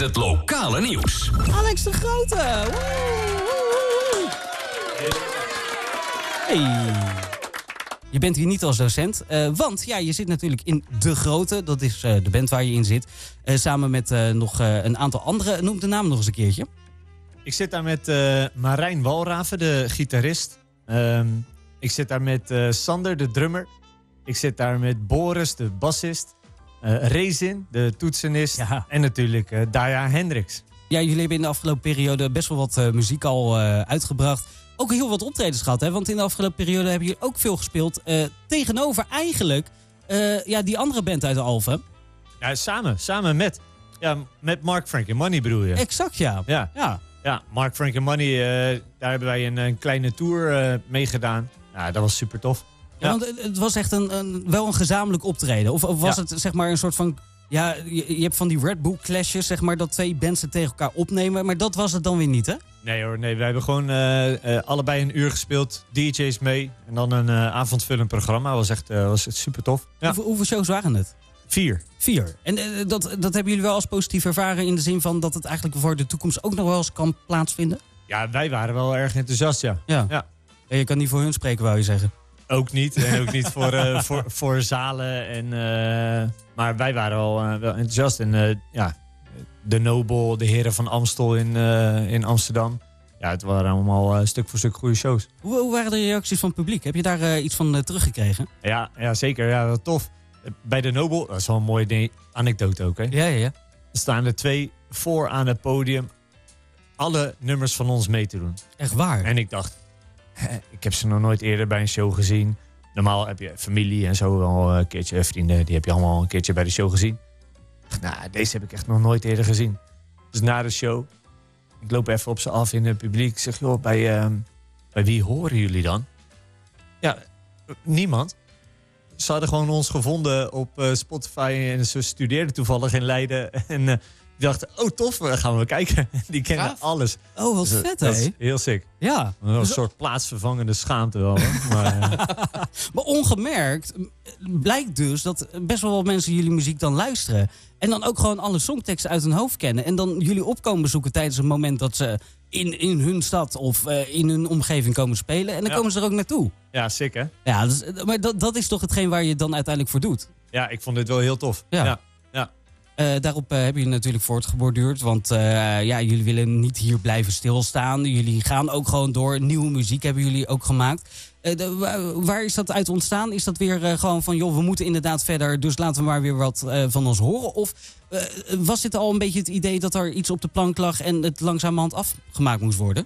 Het lokale nieuws. Alex de Grote. Hey. Je bent hier niet als docent, want ja, je zit natuurlijk in De Grote. Dat is de band waar je in zit. Samen met nog een aantal anderen. Noem de naam nog eens een keertje. Ik zit daar met Marijn Walraven, de gitarist. Ik zit daar met Sander, de drummer. Ik zit daar met Boris, de bassist. Rezin, de toetsenist. Ja. En natuurlijk Daya Hendricks. Ja, jullie hebben in de afgelopen periode best wel wat muziek al uitgebracht. Ook heel wat optredens gehad, hè? Want in de afgelopen periode hebben jullie ook veel gespeeld. Tegenover eigenlijk die andere band uit de Alphen. Ja, samen met Mark, Frank and Money bedoel je? Exact, ja. Ja, Mark, Frank and Money, daar hebben wij een kleine tour mee gedaan. Ja, dat was super tof. Ja, want het was echt wel een gezamenlijk optreden. Of was het zeg maar een soort van... Ja, je hebt van die Red Bull clashes, zeg maar, dat twee bands het tegen elkaar opnemen. Maar dat was het dan weer niet, hè? Nee hoor, nee. Wij hebben gewoon allebei een uur gespeeld. DJ's mee. En dan een avondvullend programma. Was echt super tof. Ja. Hoeveel shows waren het? 4. En dat hebben jullie wel als positief ervaren in de zin van dat het eigenlijk voor de toekomst ook nog wel eens kan plaatsvinden? Ja, wij waren wel erg enthousiast, ja. Ja, je kan niet voor hun spreken, wou je zeggen. Ook niet. En ook niet voor zalen. Maar wij waren wel enthousiast. En de Nobel, de Heren van Amstel in Amsterdam. Ja, het waren allemaal stuk voor stuk goede shows. Hoe waren de reacties van het publiek? Heb je daar iets van teruggekregen? Ja, zeker. Ja, dat tof. Bij de Nobel, dat is wel een mooie anekdote ook, hè? Ja. Er staan er 2 voor aan het podium. Alle nummers van ons mee te doen. Echt waar? En ik dacht... Ik heb ze nog nooit eerder bij een show gezien. Normaal heb je familie en zo wel een keertje, vrienden. Die heb je allemaal een keertje bij de show gezien. Nou, deze heb ik echt nog nooit eerder gezien. Dus na de show, ik loop even op ze af in het publiek. Ik zeg, joh, bij wie horen jullie dan? Ja, niemand. Ze hadden gewoon ons gevonden op Spotify en ze studeerden toevallig in Leiden. En die dachten, oh tof, gaan we kijken. Die kennen alles. Oh, wat vet, hè? Dat is heel sick. Ja. Een soort plaatsvervangende schaamte wel. Maar ongemerkt blijkt dus dat best wel wat mensen jullie muziek dan luisteren. En dan ook gewoon alle songteksten uit hun hoofd kennen. En dan jullie opkomen bezoeken tijdens een moment dat ze in hun stad of in hun omgeving komen spelen. En dan komen ze er ook naartoe. Ja, sick hè? Ja, maar dat is toch hetgeen waar je het dan uiteindelijk voor doet? Ja, ik vond dit wel heel tof. Ja. Daarop hebben jullie natuurlijk voortgeborduurd. Want jullie willen niet hier blijven stilstaan. Jullie gaan ook gewoon door. Nieuwe muziek hebben jullie ook gemaakt. Waar is dat uit ontstaan? Is dat weer gewoon van, joh, we moeten inderdaad verder. Dus laten we maar weer wat van ons horen. Of was dit al een beetje het idee dat er iets op de plank lag en het langzamerhand afgemaakt moest worden?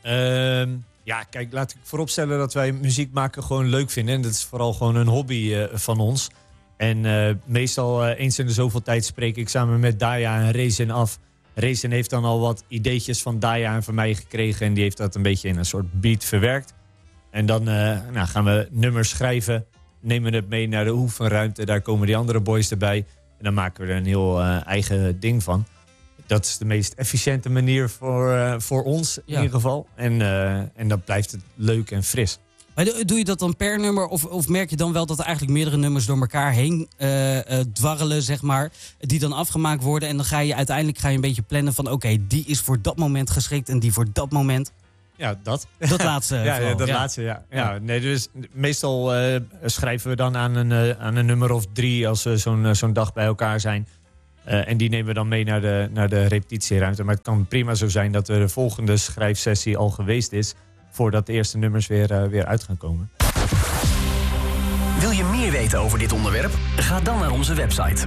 Kijk, laat ik vooropstellen dat wij muziek maken gewoon leuk vinden. En dat is vooral gewoon een hobby van ons. En meestal eens in de zoveel tijd spreek ik samen met Daya en Rezin af. Rezin heeft dan al wat ideetjes van Daya en van mij gekregen. En die heeft dat een beetje in een soort beat verwerkt. En dan gaan we nummers schrijven. Nemen het mee naar de oefenruimte. Daar komen die andere boys erbij. En dan maken we er een heel eigen ding van. Dat is de meest efficiënte manier voor ons in ieder geval. En dan blijft het leuk en fris. Maar doe je dat dan per nummer? Of merk je dan wel dat er eigenlijk meerdere nummers door elkaar heen dwarrelen, zeg maar. Die dan afgemaakt worden. En dan ga je uiteindelijk een beetje plannen van oké, die is voor dat moment geschikt en die voor dat moment. Ja, dat. Dat laatste. Laatste. Nee, dus meestal schrijven we dan aan een nummer of 3 als we zo'n dag bij elkaar zijn. En die nemen we dan mee naar de repetitieruimte. Maar het kan prima zo zijn dat de volgende schrijfsessie al geweest is voordat de eerste nummers weer uit gaan komen. Wil je meer weten over dit onderwerp? Ga dan naar onze website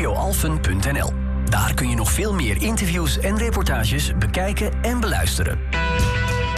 www.studioalphen.nl. Daar kun je nog veel meer interviews en reportages bekijken en beluisteren.